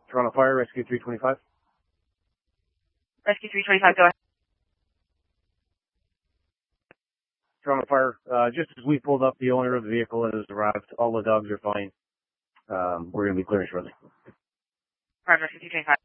Toronto Fire, Rescue 325. Rescue 325, go ahead. Toronto Fire, just as we pulled up, the owner of the vehicle has arrived. All the dogs are fine. We're going to be clearing shortly. Rescue 325.